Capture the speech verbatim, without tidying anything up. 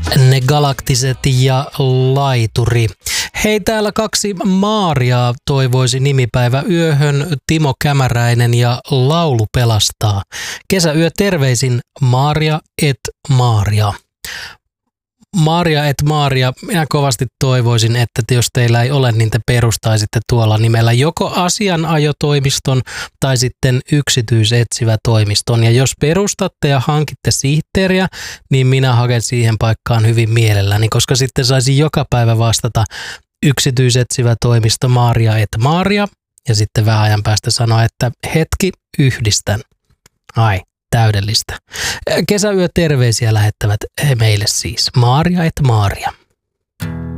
Ne galaktiset ja laituri. Hei, täällä kaksi Maariaa toivoisi nimipäivä yöhön, Timo Kämäräinen ja Laulu pelastaa. Kesäyö terveisin Maaria et Maaria. Maaria et Maaria, minä kovasti toivoisin, että jos teillä ei ole, niin te perustaisitte tuolla nimellä joko asianajotoimiston tai sitten yksityisetsivä toimiston. Ja jos perustatte ja hankitte sihteeriä, niin minä haken siihen paikkaan hyvin mielelläni, koska sitten saisi joka päivä vastata yksityisetsivä toimisto Maaria et Maaria ja sitten vähän ajan päästä sanoa, että hetki, yhdistän. Ai. Täydellistä. Kesäyö terveisiä lähettävät meille siis Maaria et Maaria.